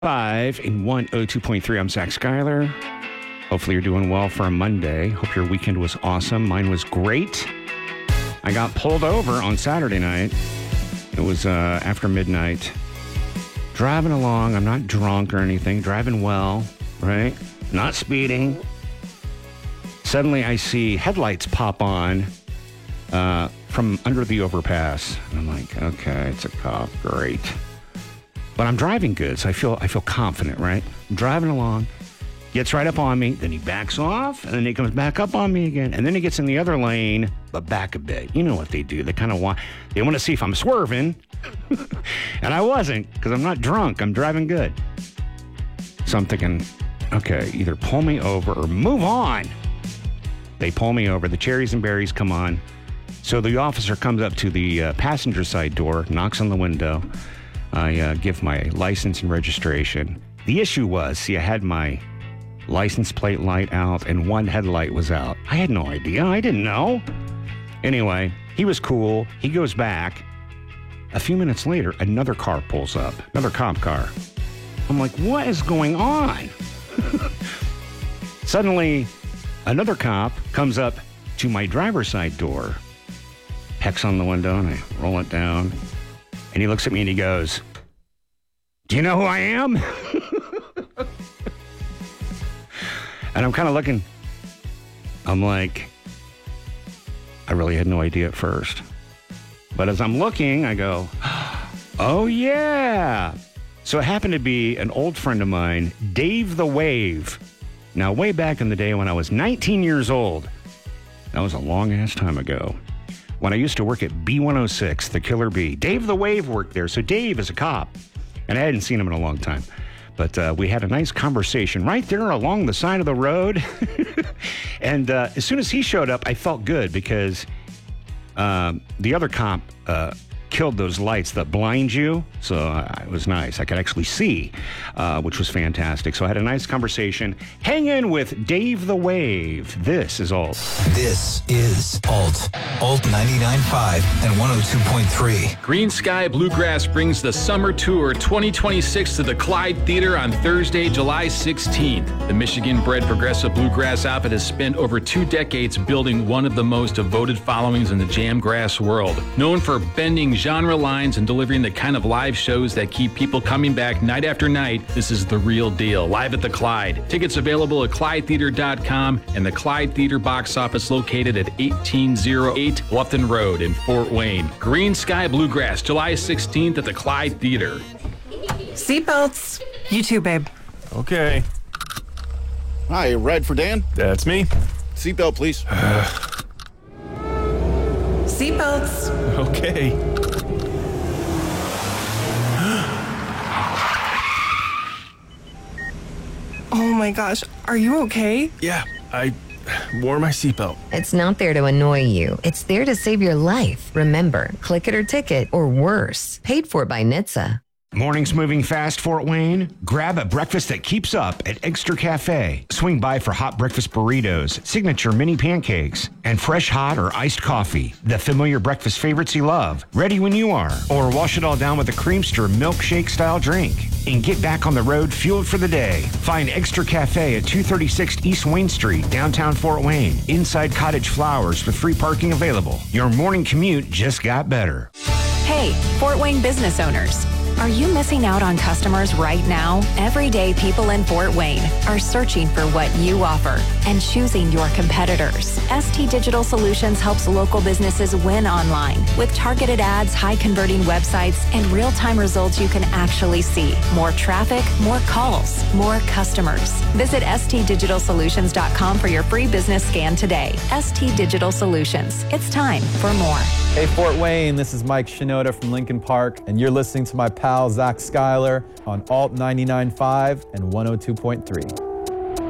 5 in 102.3. I'm Zach Schuyler. Hopefully you're doing well for a Monday. Hope your weekend was awesome. Mine was great. I got pulled over on Saturday night. It was after midnight. Driving along. I'm not drunk or anything. Driving well, right? Not speeding. Suddenly I see headlights pop on from under the overpass. And I'm like, okay, it's a cop. Great. But I'm driving good, so I feel confident, right? I'm driving along, gets right up on me, then he backs off, and then he comes back up on me again, and then he gets in the other lane, but back a bit. You know what they do. They kind of want to see if I'm swerving, and I wasn't, because I'm not drunk. I'm driving good. So I'm thinking, okay, either pull me over or move on. They pull me over. The cherries and berries come on. So the officer comes up to the passenger side door, knocks on the window. I give my license and registration. The issue was, I had my license plate light out and one headlight was out. I had no idea. I didn't know. Anyway, he was cool. He goes back. A few minutes later, another car pulls up. Another cop car. I'm like, what is going on? Suddenly, another cop comes up to my driver's side door, pecks on the window, and I roll it down. And he looks at me and he goes, do you know who I am? And I'm kind of looking. I'm like, I really had no idea at first. But as I'm looking, I go, oh, yeah. So it happened to be an old friend of mine, Dave the Wave. Now, way back in the day when I was 19 years old, that was a long-ass time ago, when I used to work at B106, the Killer Bee. Dave the Wave worked there. So Dave is a cop. And I hadn't seen him in a long time. But we had a nice conversation right there along the side of the road. And as soon as he showed up, I felt good because the other cop killed those lights that blind you. So it was nice. I could actually see, which was fantastic. So I had a nice conversation. Hang in with Dave the Wave. This is Alt. This is Alt 99.5 and 102.3. Green Sky Bluegrass brings the Summer Tour 2026 to the Clyde Theater on Thursday, July 16th. The Michigan-bred progressive bluegrass outfit has spent over 2 decades building one of the most devoted followings in the jamgrass world. Known for bending genre lines and delivering the kind of live shows that keep people coming back night after night, this is the real deal. Live at the Clyde. Tickets available at ClydeTheater.com and the Clyde Theater box office located at 1808 Bluffton Road in Fort Wayne. Green Sky Bluegrass, July 16th at the Clyde Theater. Seatbelts. You too, babe. Okay. Hi, ride for Dan? That's me. Seatbelt, please. Seatbelts. Okay. Oh my gosh, are you okay? Yeah, I wore my seatbelt. It's not there to annoy you. It's there to save your life. Remember, click it or ticket, or worse. Paid for by NHTSA. Mornings moving fast, Fort Wayne? Grab a breakfast that keeps up at Extra Cafe. Swing by for hot breakfast burritos, signature mini pancakes, and fresh hot or iced coffee. The familiar breakfast favorites you love, ready when you are. Or wash it all down with a Creamster milkshake-style drink. And get back on the road fueled for the day. Find Extra Cafe at 236 East Wayne Street, downtown Fort Wayne. Inside Cottage Flowers with free parking available. Your morning commute just got better. Hey, Fort Wayne business owners. Are you missing out on customers right now? Everyday people in Fort Wayne are searching for what you offer and choosing your competitors. ST Digital Solutions helps local businesses win online with targeted ads, high-converting websites, and real-time results you can actually see. More traffic, more calls, more customers. Visit stdigitalsolutions.com for your free business scan today. ST Digital Solutions. It's time for more. Hey, Fort Wayne, this is Mike Shinoda from Lincoln Park, and you're listening to my pal Zach Schuyler on Alt 99.5 and 102.3.